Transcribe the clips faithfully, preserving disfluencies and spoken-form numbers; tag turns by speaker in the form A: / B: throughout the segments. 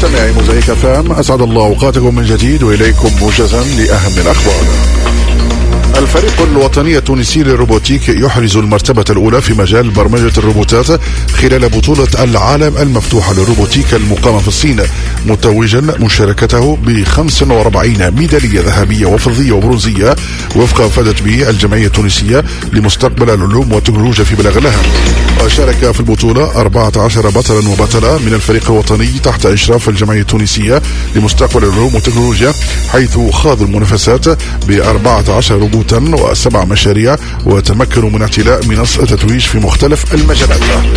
A: مستمعي موزايك اف ام، اسعد الله اوقاتكم من جديد واليكم موجزا لاهم الاخبار. الفريق الوطني التونسي للروبوتيك يحرز المرتبة الأولى في مجال برمجة الروبوتات خلال بطولة العالم المفتوحة للروبوتيك المقامة في الصين، متوجا مشاركته ب خمسة وأربعين ميدالية ذهبية وفضية وبرونزية وفق ما افادت به الجمعية التونسية لمستقبل العلوم والتكنولوجيا في بلاغ لها. وشارك في البطولة أربعة عشر بطلا وبطلة من الفريق الوطني تحت إشراف الجمعية التونسية لمستقبل العلوم والتكنولوجيا، حيث خاضوا المنافسات ب أربعة عشر روبوتا وسبع مشاريع وتمكنوا من اعتلاء منص التتويج في مختلف المجالات.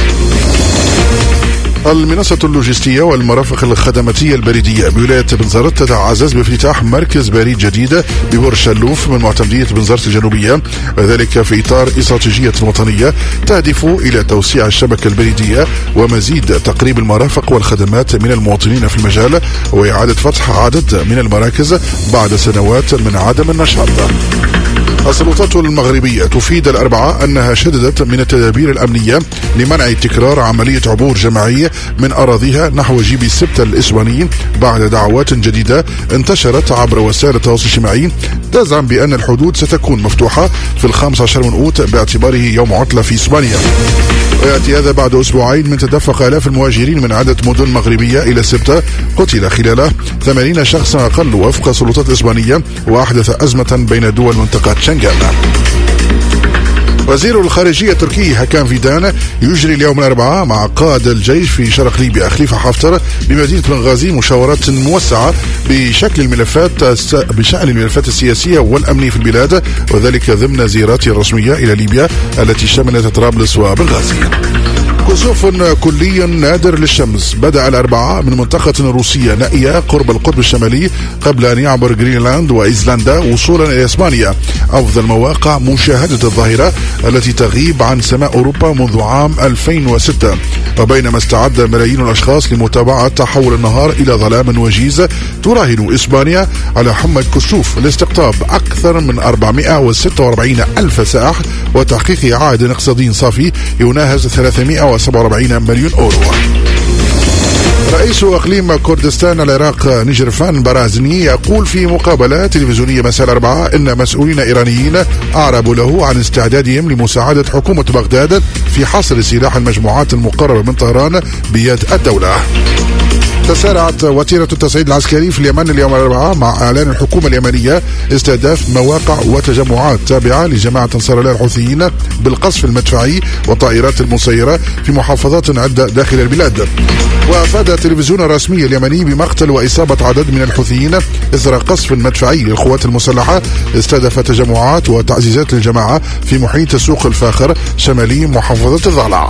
A: المنصة اللوجستية والمرافق الخدماتية البريدية بولاية بنزرت تتعزز بافتتاح مركز بريد جديد ببرج شلوف من معتمدية بنزرت الجنوبية، وذلك في إطار استراتيجية وطنية تهدف إلى توسيع الشبكة البريدية ومزيد تقريب المرافق والخدمات من المواطنين في المجال، وإعادة فتح عدد من المراكز بعد سنوات من عدم النشاط. السلطات المغربية تفيد الأربعاء أنها شددت من التدابير الأمنية لمنع تكرار عملية عبور جماعي من أراضيها نحو جيب السبت الإسباني بعد دعوات جديدة انتشرت عبر وسائل التواصل الاجتماعي تزعم بأن الحدود ستكون مفتوحة في الخامس عشر من أوت باعتباره يوم عطلة في إسبانيا. ويأتي هذا بعد أسبوعين من تدفق آلاف المهاجرين من عدة مدن مغربية إلى سبتة قتل خلاله ثمانين شخصا أقل وفق السلطات الإسبانية، وأحدث أزمة بين دول منطقة شنغن. وزير الخارجية التركي هكان فيدان يجري اليوم الأربعاء مع قائد الجيش في شرق ليبيا خليفة حفتر بمدينة بنغازي مشاورات موسعة بشكل الملفات بشأن الملفات السياسية والأمنية في البلاد، وذلك ضمن زيارته الرسمية إلى ليبيا التي شملت طرابلس وبنغازي. كسوف كلي نادر للشمس بدأ الأربعاء من منطقة روسية نائية قرب القطب الشمالي قبل أن يعبر جرينلاند وإيسلندا وصولا إلى إسبانيا، أفضل مواقع مشاهدة الظاهرة التي تغيب عن سماء أوروبا منذ عام ألفين وستة. وبينما استعد ملايين الأشخاص لمتابعة تحول النهار إلى ظلام وجيز، تراهن إسبانيا على حمى الكسوف لاستقطاب أكثر من أربعمائة وستة وأربعين ألف سائح وتحقيق عائد اقتصادي صافي يناهز ثلاثمائة وسبعة وأربعين مليون أورو. رئيس أقليم كردستان العراق نجرفان برازني يقول في مقابلة تلفزيونية مساء الأربعاء إن مسؤولين إيرانيين أعربوا له عن استعدادهم لمساعدة حكومة بغداد في حصر سلاح المجموعات المقربة من طهران بيد الدولة. تسارعت وتيرة التصعيد العسكري في اليمن اليوم الأربعاء مع إعلان الحكومة اليمنية استهداف مواقع وتجمعات تابعة لجماعة أنصار الله الحوثيين بالقصف المدفعي والطائرات المسيرة في محافظات عدة داخل البلاد. وأفاد التلفزيون الرسمي اليمني بمقتل وإصابة عدد من الحوثيين إثر قصف مدفعي للقوات المسلحة استهدف تجمعات وتعزيزات الجماعة في محيط سوق الفاخر شمالي محافظة الضلع.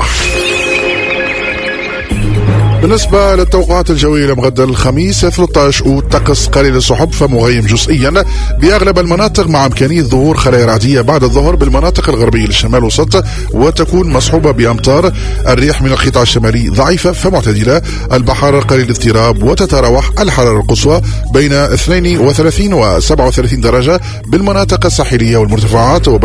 A: بالنسبة للتوقعات الجوية لمغدا الخميس ثلاثة عشر أوت طقس قليل السحب فمغيم جزئيا بأغلب المناطق مع إمكانية ظهور خلايا رعدية بعد الظهر بالمناطق الغربية للشمال الوسط، وتكون مصحوبة بأمطار. الريح من القطاع الشمالي ضعيفة فمعتدلة، البحر قليل الاضطراب، وتتراوح الحرارة القصوى بين اثنين وثلاثين و سبعة وثلاثين درجة بالمناطق الساحلية والمرتفعات.